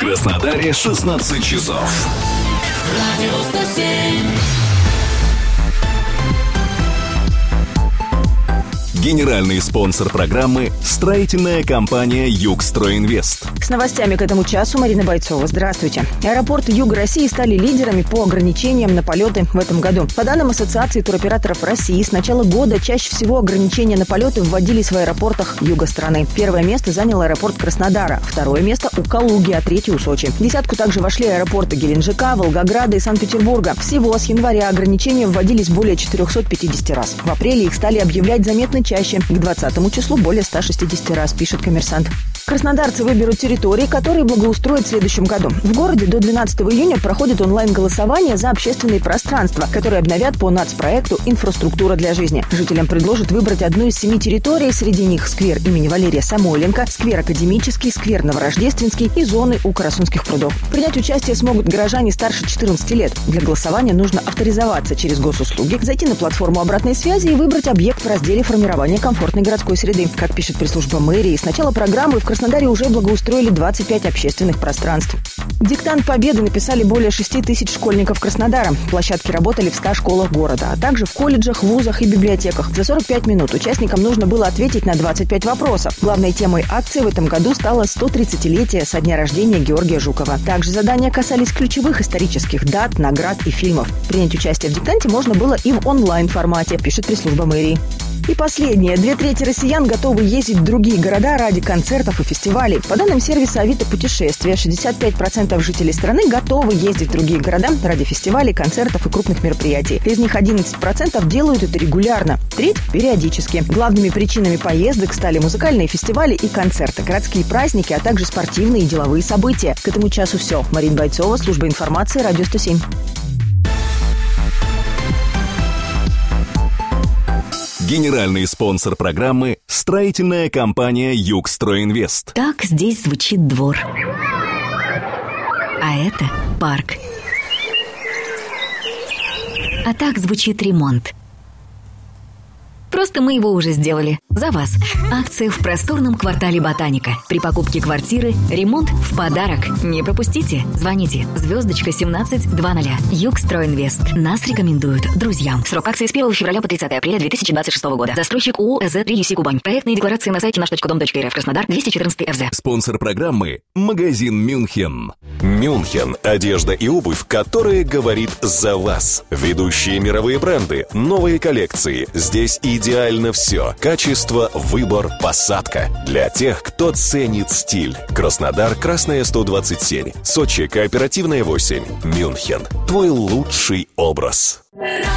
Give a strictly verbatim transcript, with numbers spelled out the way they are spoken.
Краснодаре шестнадцать часов. Радио сто семь. Генеральный спонсор программы – строительная компания «Югстройинвест». С новостями к этому часу Марина Бойцова. Здравствуйте. Аэропорты Юга России стали лидерами по ограничениям на полеты в этом году. По данным Ассоциации туроператоров России, с начала года чаще всего ограничения на полеты вводились в аэропортах юга страны. Первое место занял аэропорт Краснодара, второе место у Калуги, а третье у Сочи. В десятку также вошли аэропорты Геленджика, Волгограда и Санкт-Петербурга. Всего с января ограничения вводились более четыреста пятьдесят раз. В апреле их стали объявлять заметно чаще. К двадцатому числу более ста шестидесяти раз, пишет «Коммерсант». Краснодарцы выберут территории, которые благоустроят в следующем году. В городе до двенадцатого июня проходит онлайн-голосование за общественные пространства, которые обновят по нацпроекту «Инфраструктура для жизни». Жителям предложат выбрать одну из семи территорий. Среди них сквер имени Валерия Самойленко, сквер Академический, сквер Новорождественский и зоны у Карасунских прудов. Принять участие смогут горожане старше четырнадцати лет. Для голосования нужно авторизоваться через госуслуги, зайти на платформу обратной связи и выбрать объект в разделе формирования комфортной городской среды. Как пишет пресс-служба мэрии, с начала программы в В Краснодаре уже благоустроили двадцать пять общественных пространств. Диктант Победы написали более шести тысяч школьников Краснодара. Площадки работали в ста школах города, а также в колледжах, вузах и библиотеках. За сорок пять минут участникам нужно было ответить на двадцать пять вопросов. Главной темой акции в этом году стало сто тридцатилетие со дня рождения Георгия Жукова. Также задания касались ключевых исторических дат, наград и фильмов. Принять участие в диктанте можно было и в онлайн-формате, пишет пресс-служба мэрии. И последнее. Две трети россиян готовы ездить в другие города ради концертов и фестивалей. По данным сервиса Авито Путешествия, шестьдесят пять процентов жителей страны готовы ездить в другие города ради фестивалей, концертов и крупных мероприятий. Из них одиннадцать процентов делают это регулярно, треть – периодически. Главными причинами поездок стали музыкальные фестивали и концерты, городские праздники, а также спортивные и деловые события. К этому часу все. Марина Бойцова, служба информации, Радио сто семь. Генеральный спонсор программы – строительная компания «Югстройинвест». Так здесь звучит двор. А это парк. А так звучит ремонт. Просто мы его уже сделали. За вас. Акция в просторном квартале Ботаника. При покупке квартиры ремонт в подарок. Не пропустите. Звоните. Звездочка семнадцать двадцать. Югстройинвест. Нас рекомендуют друзьям. Срок акции с первого февраля по тридцатое апреля две тысячи двадцать шестого года. Застройщик ООО «ЭЗ три ю си Кубань». Проектные декларации на сайте наш точка дом точка эр эф. Краснодар, двести четырнадцать эр зэ. Спонсор программы – магазин «Мюнхен». «Мюнхен» – одежда и обувь, которая говорит за вас. Ведущие мировые бренды, новые коллекции. Здесь идеально все. Качество, выбор, посадка. Для тех, кто ценит стиль. Краснодар, Красная сто двадцать семь. Сочи, Кооперативная восемь. «Мюнхен» – твой лучший образ.